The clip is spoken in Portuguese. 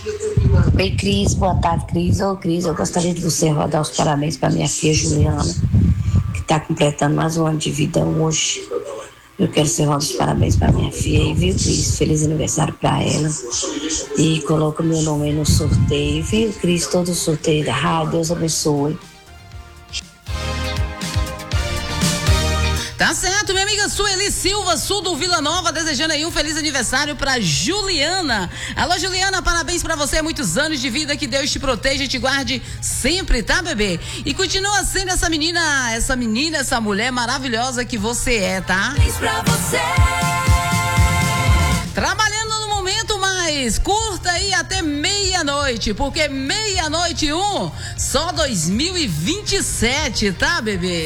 Oi, Cris, boa tarde, Cris. Ô, Cris, eu gostaria de você dar os parabéns para minha filha Juliana, que está completando mais um ano de vida hoje. Eu quero ser os parabéns para minha filha aí, viu, Cris? Feliz aniversário para ela. E coloca meu nome aí no sorteio, viu, Cris? Todo o sorteio da rádio, Deus abençoe. Tá certo, minha amiga Sueli Silva, sul do Vila Nova, desejando aí um feliz aniversário pra Juliana. Alô, Juliana, parabéns pra você, muitos anos de vida, que Deus te proteja e te guarde sempre, tá, bebê? E continua sendo essa menina, essa mulher maravilhosa que você é, tá? Parabéns pra você. Trabalhando no momento mais, curta aí até meia-noite, porque 00:01, só 2027, tá, bebê?